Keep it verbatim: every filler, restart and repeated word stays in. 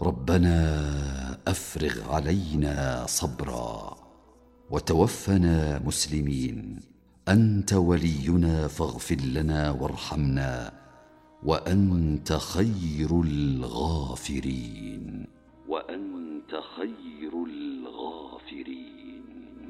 ربنا أفرغ علينا صبرا وتوفنا مسلمين. أنت ولينا فاغفر لنا وارحمنا وأنت خير الغافرين. وأنت خير الغافرين.